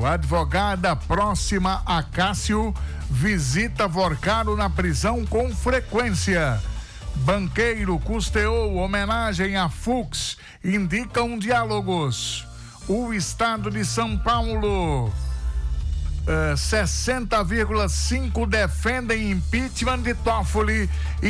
Vorcaro, advogada próxima a Cássio, visita Vorcaro na prisão com frequência. Banqueiro custeou homenagem a Fux, indicam diálogos. O estado de São Paulo, 60,5% defendem impeachment de Toffoli e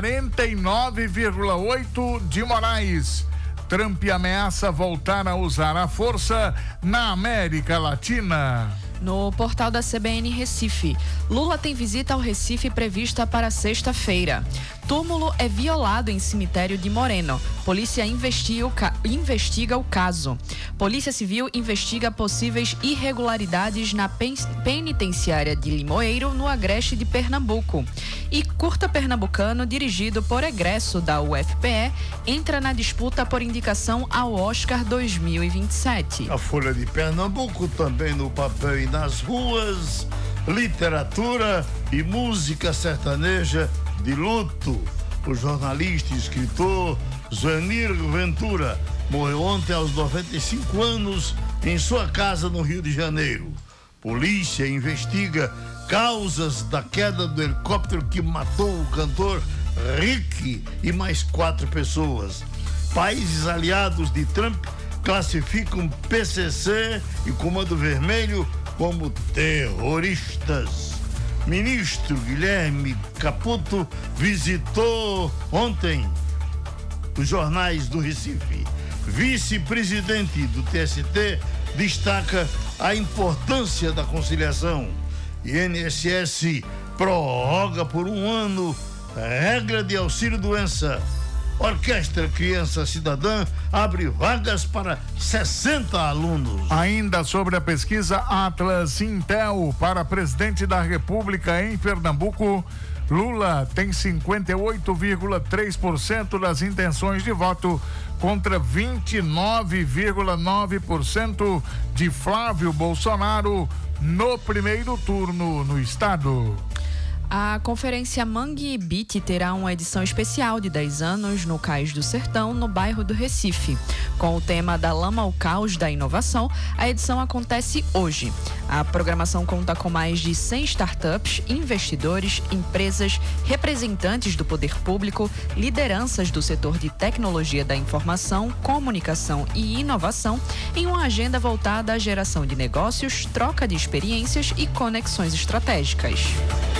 49,8% de Moraes. Trump ameaça voltar a usar a força na América Latina. No portal da CBN Recife, Lula tem visita ao Recife prevista para sexta-feira. Túmulo é violado em cemitério de Moreno. Polícia investiga o caso. Polícia Civil investiga possíveis irregularidades na penitenciária de Limoeiro, no Agreste de Pernambuco. E curta pernambucano, dirigido por egresso da UFPE, entra na disputa por indicação ao Oscar 2027. A Folha de Pernambuco também no papel e nas ruas, literatura e música sertaneja de luto. O jornalista e escritor Zuenir Ventura morreu ontem aos 95 anos em sua casa no Rio de Janeiro. Polícia investiga causas da queda do helicóptero que matou o cantor Rick e mais 4 pessoas. Países aliados de Trump classificam PCC e Comando Vermelho como terroristas. Ministro Guilherme Caputo visitou ontem os jornais do Recife. Vice-presidente do TST destaca a importância da conciliação. INSS prorroga por 1 ano a regra de auxílio-doença. Orquestra Criança Cidadã abre vagas para 60 alunos. Ainda sobre a pesquisa Atlas Intel para presidente da República em Pernambuco, Lula tem 58,3% das intenções de voto contra 29,9% de Flávio Bolsonaro no primeiro turno no estado. A conferência Mangue Beat terá uma edição especial de 10 anos no Cais do Sertão, no bairro do Recife. Com o tema Da Lama ao Caos da Inovação, a edição acontece hoje. A programação conta com mais de 100 startups, investidores, empresas, representantes do poder público, lideranças do setor de tecnologia da informação, comunicação e inovação, em uma agenda voltada à geração de negócios, troca de experiências e conexões estratégicas.